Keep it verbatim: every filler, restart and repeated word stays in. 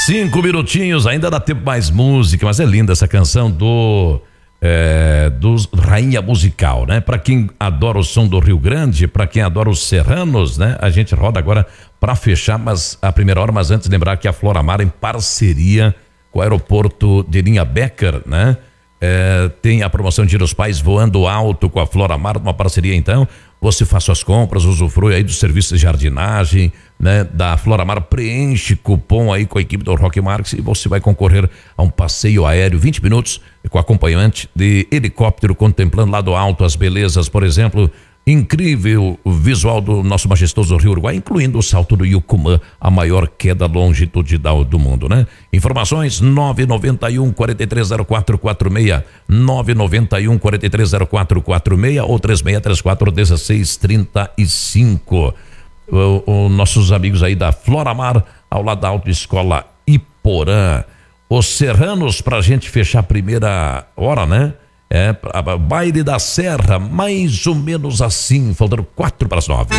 Cinco minutinhos, ainda dá tempo mais música, mas é linda essa canção do é, dos Rainha Musical, né? Para quem adora o som do Rio Grande, para quem adora os serranos, né? A gente roda agora para fechar, mas a primeira hora, mas antes lembrar que a Floramar, em parceria com o aeroporto de Linha Becker, né? É, tem a promoção de os pais voando alto com a Floramar, uma parceria então. Você faz suas compras, usufrui aí do serviço de jardinagem, né, da Floramar, preenche cupom aí com a equipe do Rock Marques e você vai concorrer a um passeio aéreo, vinte minutos, com acompanhante de helicóptero, contemplando lá do alto as belezas, por exemplo, incrível o visual do nosso majestoso Rio Uruguai, incluindo o salto do Yucumã, a maior queda longitudinal do mundo, né? Informações nove nove um, quatro três zero quatro quatro seis, nove nove um, quatro três zero quatro quatro seis ou três seis três quatro um seis três cinco. O, o, nossos amigos aí da Floramar, ao lado da Autoescola Iporã. Os serranos, pra gente fechar a primeira hora, né? É, pra, baile da Serra, mais ou menos assim, faltando quatro para as nove.